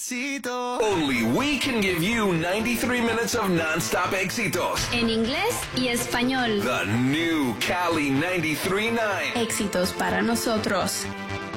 Only we can give you 93 minutes of non-stop éxitos. En inglés y español. The new Cali 93.9. Éxitos para nosotros.